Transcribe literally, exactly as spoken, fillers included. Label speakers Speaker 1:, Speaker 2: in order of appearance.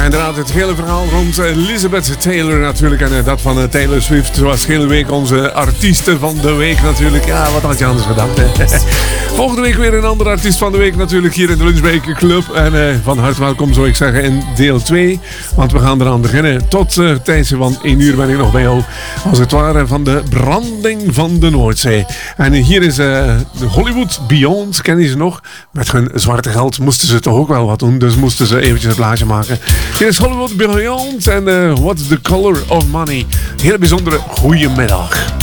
Speaker 1: inderdaad, het hele verhaal rond Elizabeth Taylor natuurlijk. En uh, dat van uh, Taylor Swift was hele week onze artiesten van de week natuurlijk. Ja, wat had je anders gedacht, hè? Volgende week weer een andere artiest van de week natuurlijk hier in de Lunchbreak Club. En uh, van harte welkom zou ik zeggen in deel twee. Want we gaan eraan beginnen. Tot uh, tijdens van één uur ben ik nog bij jou. Als het ware van de branding van de Noordzee. En uh, hier is uh, Hollywood Beyond, ken je ze nog? Met hun zwarte geld moesten ze toch ook wel wat doen. Dus moesten ze eventjes het blaadje maken. Hier is Hollywood Beyond en uh, What's the Color of Money. Hele bijzondere goeiemiddag.